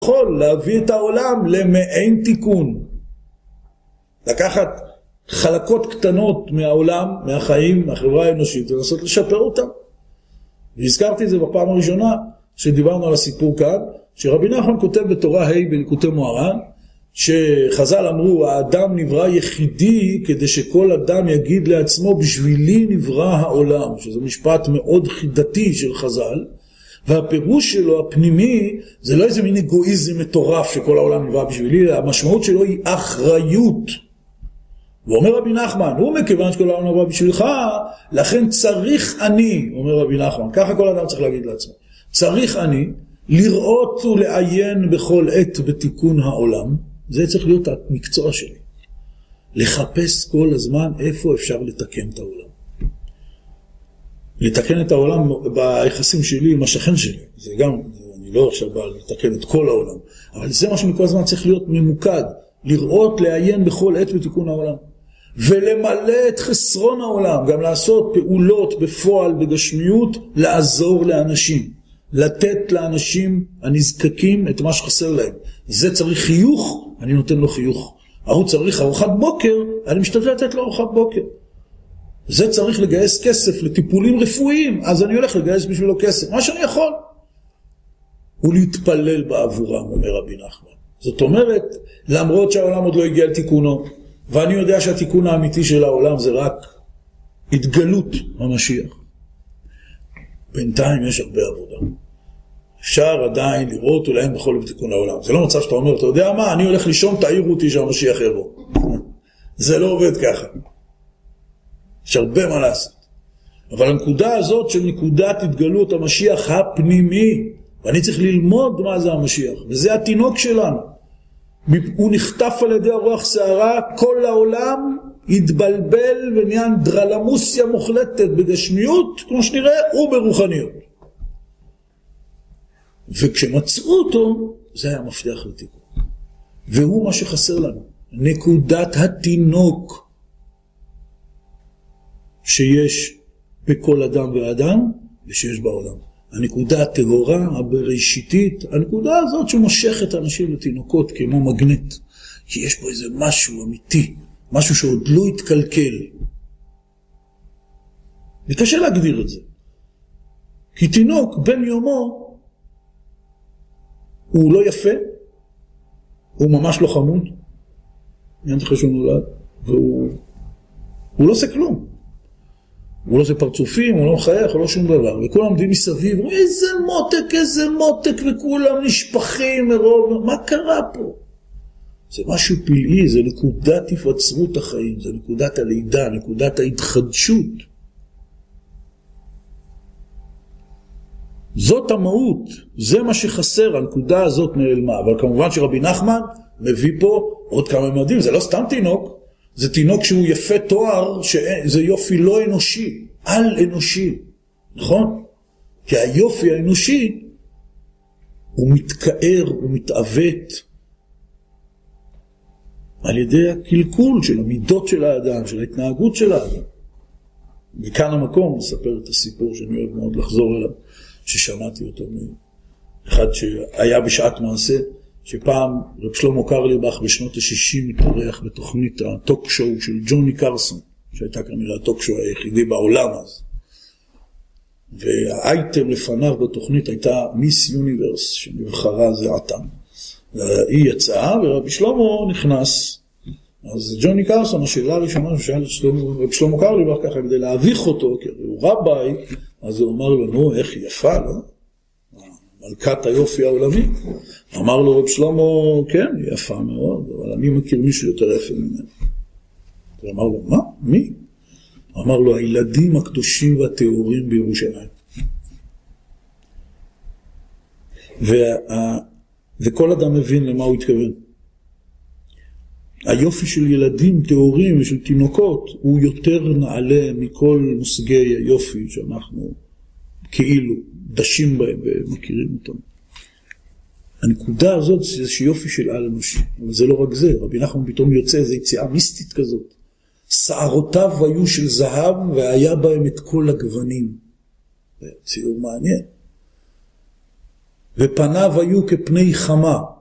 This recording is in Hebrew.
יכול להביא את העולם למעין תיקון. לקחת חלקות קטנות מהעולם, מהחיים, מהחברה האנושית, ולנסות לשפר אותם. והזכרתי את זה בפעם הראשונה, שדיברנו על הסיפור כאן, שרבי נחמן כותב בתורה ה' בליקוטי מוהר"ן, שחז"ל אמרו, האדם נברא יחידי, כדי שכל אדם יגיד לעצמו, בשבילי נברא העולם, שזה משפט מאוד חידתי של חז"ל, והפירוש שלו הפנימי, זה לא איזה מין אגואיזם מטורף שכל העולם נברא בשבילי, המשמעות שלו היא אחריות. ואומר רבי נחמן, הוא מכיוון שכל העולם נברא בשבילך, לכן צריך אני, אומר רבי נחמן, ככה כל אדם צריך להגיד לעצמו, צריך אני לראות ולעיין בכל עת בתיקון העולם, זה צריך להיות המקצוע שלי. לחפש כל הזמן איפה אפשר לתקן את העולם. לתקן את העולם ביחסים שלי עם השכן שלי. זה גם, אני לא עכשיו בא לתקן את כל העולם, אבל זה מה שמכל הזמן צריך להיות ממוקד. לראות, לעיין בכל עת בתיקון העולם. ולמלא את חסרון העולם. גם לעשות פעולות בפועל, בגשמיות, לעזור לאנשים. לתת לאנשים הנזקקים את מה שחסר להם. זה צריך חיוך, אני נותן לו חיוך. הוא צריך ארוחת בוקר, אני משתדל לתת לו ארוחת בוקר. זה צריך לגייס כסף לטיפולים רפואיים, אז אני הולך לגייס בשבילו כסף, מה שאני יכול. ולהתפלל בעבורם, אומר רבי נחמן. זאת אומרת, למרות שהעולם עוד לא הגיע לתיקונו, ואני יודע שהתיקון האמיתי של העולם זה רק התגלות המשיח. בינתיים יש הרבה עבודה. אפשר עדיין לראות ולהם בכל בתיקון העולם. זה לא מצב שאתה אומר, אתה יודע מה, אני הולך לישון, תעירו אותי שהמשיח יבוא. זה לא עובד ככה. יש הרבה מה לעשות. אבל הנקודה הזאת של נקודת התגלות המשיח הפנימי, ואני צריך ללמוד מה זה המשיח, וזה התינוק שלנו. הוא נחטף על ידי הרוח שערה, כל העולם התבלבל ונהיה דרלמוסיה מוחלטת בגשמיות, כמו שנראה, וברוחניות. וכשמצאו אותו, זה היה מפתח לתיקון. והוא מה שחסר לנו. נקודת התינוק שיש בכל אדם ואדם, ושיש בעולם. הנקודה הטהורה, הבראשיתית, הנקודה הזאת שמושכת אנשים לתינוקות כמו מגנט. כי יש פה איזה משהו אמיתי, משהו שעוד לא התקלקל. וקשה להגדיר את זה. כי תינוק בן יומו, הוא לא יפה, הוא ממש לא חמוד, אין לך שהוא נולד, והוא לא עושה כלום. הוא לא עושה פרצופים, הוא לא מחייך, הוא לא שום דבר. וכולם עומדים מסביב, איזה מותק, וכולם נשפכים מרוב, מה קרה פה? זה משהו פלאי, זה נקודת היווצרות החיים, זה נקודת הלידה, נקודת ההתחדשות. זאת המהות, זה מה שחסר, הנקודה הזאת נעלמה. אבל כמובן שרבי נחמן מביא פה עוד כמה ממדים, זה לא סתם תינוק, זה תינוק שהוא יפה תואר, שזה יופי לא אנושי, על אנושי, נכון? כי היופי האנושי הוא מתקער, הוא מתעוות על ידי הקלקול של המידות של האדם, של ההתנהגות של האדם. וכאן המקום מספר את הסיפור שאני אוהב מאוד לחזור אליו, ששמעתי אותו מאחד שהיה בשעת מעשה, שפעם רב שלמה קרליבך בשנות ה-60 התארח בתוכנית הטוק שואו של ג'וני קרסון, שהייתה כנראה הטוק שואו היחידי בעולם אז. והאייטם לפניו בתוכנית הייתה מיס יוניברס, שנבחרה זה עתם. והיא יצאה ורבי שלמה נכנס. אז ג'וני קרסון, השאלה הראשונה ששאל רב שלמה קרליבך ככה כדי להביך אותו, כי הוא רבי, אז הוא אמר לו, נו, איך יפה, לא? מלכת היופי העולמי. אמר לו רב שלמה, כן, היא יפה מאוד, אבל אני מכיר מישהו יותר יפה ממנו. הוא אמר לו, מה? מי? אמר לו, הילדים הקדושים והטהורים בירושלים. וכל אדם מבין למה הוא התכוון. היופי של ילדים טהורים ושל תינוקות הוא יותר נעלה מכל מושגי היופי שאנחנו כאילו דשים בהם ומכירים אותם. הנקודה הזאת זה שיופי של על אנושי, אבל זה לא רק זה, רבי נחמן פתאום יוצא איזו יציאה מיסטית כזאת. שערותיו היו של זהב והיה בהם את כל הגוונים. זה ציור מעניין. ופניו היו כפני חמה,